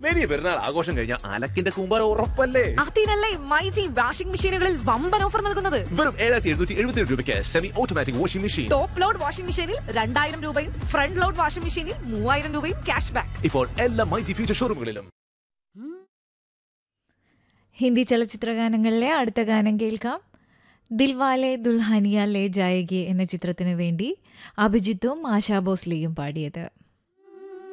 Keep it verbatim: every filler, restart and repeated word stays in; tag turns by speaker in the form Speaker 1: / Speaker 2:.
Speaker 1: വലിയ പെരുന്നാൾ ആഘോഷം കഴിഞ്ഞാൽ അലക്കിന്റെ കൂമ്പാരം ഉറപ്പല്ലേ.
Speaker 2: അതിനല്ലേ മൈജി വാഷിംഗ് മെഷീനുകളിൽ വമ്പൻ ഓഫർ നൽകുന്നത്.
Speaker 1: വെറും ഏഴായിരത്തി എഴുന്നൂറ്റി എഴുപത്തി ഏഴ് രൂപയ്ക്ക് semi automatic washing machine.
Speaker 2: Top load washing മെഷീനിൽ രണ്ടായിരം രൂപയും ഫ്രണ്ട് ലോഡ് വാഷിംഗ് മെഷീനിൽ മൂവായിരം രൂപയും ക്യാഷ് ബാക്ക്.
Speaker 1: ഇപ്പോൾ എല്ലാ മൈജി ഫ്യൂച്ചർ ഷോറൂമുകളിലും.
Speaker 3: ഹിന്ദി ചലച്ചിത്ര ഗാനങ്ങളിലെ അടുത്ത ഗാനം കേൾക്കാം. ദിൽവാലെ ദുൽഹനിയ ലേ ജായേഗി എന്ന ചിത്രത്തിനു വേണ്ടി അഭിജിത്തും ആശാ ഭോസ്ലെയും പാടിയത്.